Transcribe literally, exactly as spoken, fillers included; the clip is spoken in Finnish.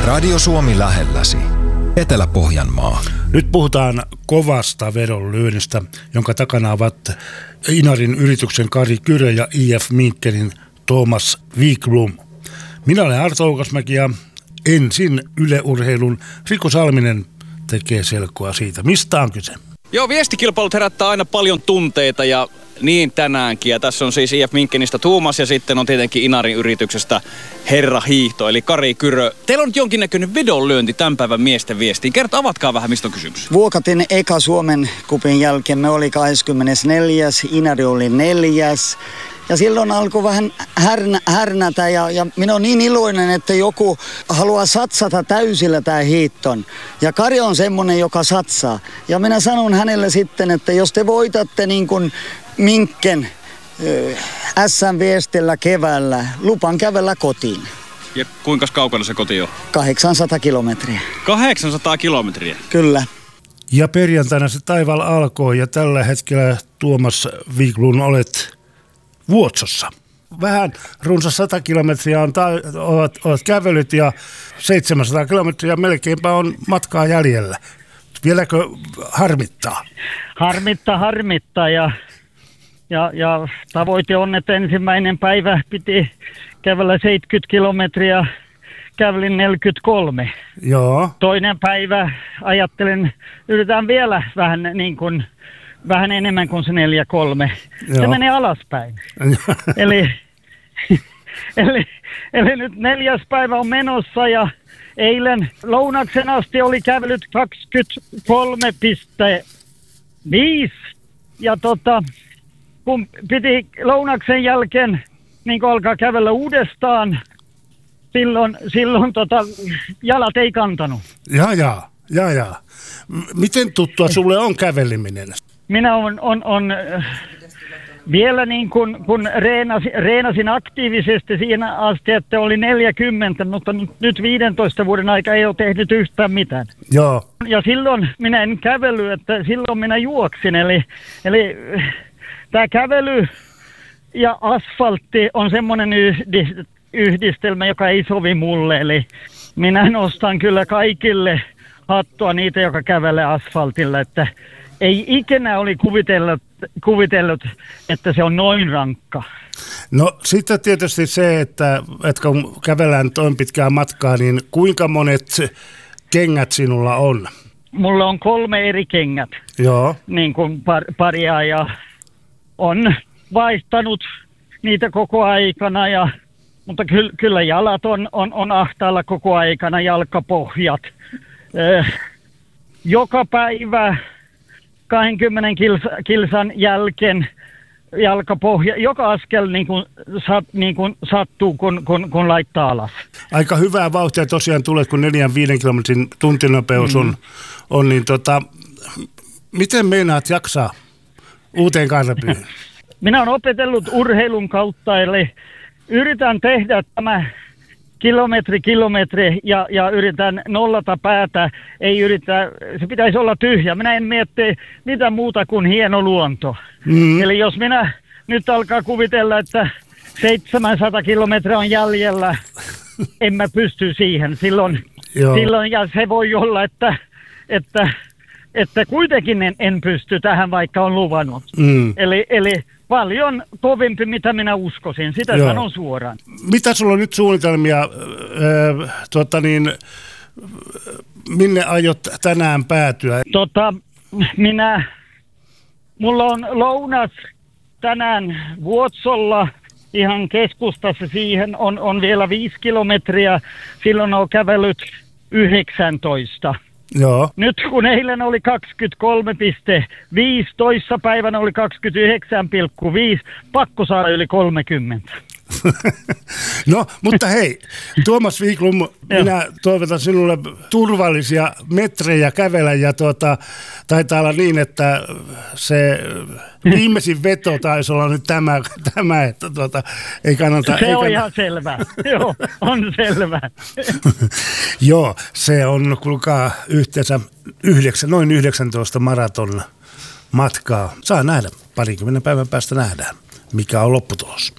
Radio Suomi lähelläsi. Etelä-Pohjanmaa. Nyt puhutaan kovasta vedonlyönnistä, jonka takana ovat Inarin yrityksen Kari Kyrö ja I F Minkkenin Thomas Wiklund. Minä olen Arto Oukasmäki ja ensin Yle Urheilun Riku Salminen tekee selkoa siitä. Mistä on kyse? Joo, viestikilpailut herättää aina paljon tunteita ja niin tänäänkin. Ja tässä on siis I F Minkkenistä Thomas ja sitten on tietenkin Inarin yrityksestä Herra Hiihto eli Kari Kyrö. Teillä on nyt jonkinnäköinen vedonlyönti tämän päivän miesten viestiin. Kerta, avatkaa vähän, mistä on kysymys. Vuokatin eka Suomen kupin jälkeen me oli kahdeskymmenesneljäs, Inari oli neljäs. Ja silloin alkoi vähän härnä, härnätä ja, ja minä olen niin iloinen, että joku haluaa satsata täysillä tämä hiihton. Ja Kari on semmoinen, joka satsaa. Ja minä sanon hänelle sitten, että jos te voitatte niin kuin Minkken äh, S M-viestillä keväällä, lupan kävellä kotiin. Ja kuinka kaukana se koti on? kahdeksansataa kilometriä. kahdeksansataa kilometriä? Kyllä. Ja perjantaina se taival alkoi ja tällä hetkellä Thomas Wiklund olet Vuotsossa. Vähän runsas sata kilometriä on ta- olet, olet kävelyt ja seitsemänsataa kilometriä melkeinpä on matkaa jäljellä. Vieläkö harmittaa? Harmittaa, harmittaa ja, ja, ja tavoite on, että ensimmäinen päivä piti kävellä seitsemänkymmentä kilometriä, kävelin neljäkymmentäkolme. Joo. Toinen päivä ajattelin, yritän vielä vähän niin kuin vähän enemmän kuin se neljä kolme. Se menee alaspäin. eli, eli, eli nyt neljäs päivä on menossa ja eilen lounaksen asti oli kävellyt kaksikymmentäkolme pilkku viisi. Ja tota, kun piti lounaksen jälkeen niin kun alkaa kävellä uudestaan, silloin, silloin tota, jalat ei kantanut. Jaa, jaa, jaa, jaa. Miten tuttua sulle on käveleminen? Minä on, on, on vielä niin kuin kun reenasin, reenasin aktiivisesti siinä asti, että oli neljäkymmentä, mutta nyt viidentoista vuoden aika ei ole tehnyt yhtään mitään. Joo. Ja silloin minä en kävely, että silloin minä juoksin. Eli, eli tämä kävely ja asfaltti on semmoinen yhdistelmä, joka ei sovi mulle. Eli minä nostan kyllä kaikille hattua niitä, joka kävelee asfaltilla, että ei ikinä oli kuvitellut, kuvitellut, että se on noin rankka. No sitten tietysti se, että, että kun kävellään toin pitkää matkaa, niin kuinka monet kengät sinulla on? Mulla on kolme eri kengät. Joo. Niin kuin par, paria ja on vaihtanut niitä koko aikana, ja, mutta ky, kyllä jalat on, on, on ahtaalla koko aikana, jalkapohjat. Eh, joka päivä kaksikymmentä kilsa, kilsan jälkeen jalkapohja, joka askel niin kuin, sat, niin kuin sattuu, kun, kun, kun laittaa alas. Aika hyvää vauhtia tosiaan tulee, kun neljän viiden kilometrin tuntinopeus on, mm. on niin tota, miten meinaat jaksaa uuteen Karpyyyn? Minä olen opetellut urheilun kautta, eli yritän tehdä tämä kilometri, kilometri ja, ja yritän nollata päätä, ei yritä, se pitäisi olla tyhjä. Minä en mietti mitä muuta kuin hieno luonto. Mm. Eli jos minä nyt alkaa kuvitella, että seitsemänsataa kilometriä on jäljellä, en mä pysty siihen. Silloin, silloin ja se voi olla, että, että, että kuitenkin en, en pysty tähän, vaikka on luvannut. Mm. Eli, eli paljon kovempi, mitä minä uskoisin. Sitä Joo. sanon suoraan. Mitä sulla on nyt suunnitelmia, äh, tota niin, minne aiot tänään päätyä? Tota, minä, mulla on lounas tänään Vuotsolla, ihan keskustassa. Siihen on, on vielä viisi kilometriä. Silloin on kävellyt yhdeksäntoista. Joo. Nyt kun eilen oli kaksikymmentäkolme pilkku viisi, toissa päivänä oli kaksikymmentäyhdeksän pilkku viisi, pakko saada yli kolmekymmentä. No, mutta hei, Thomas Wiklund, minä toivotan sinulle turvallisia metrejä kävellä ja tuota, taitaa olla niin, että se viimeisin veto taisi olla nyt tämä, tämä että tuota, ei kannata... Se ei on kannata. ihan selvä, joo, on selvä. Joo, se on, kuulkaa, yhteensä yhdeksän, noin yhdeksäntoista maraton matkaa. Saa nähdä, parikymmenen päivän päästä nähdään, mikä on lopputulos.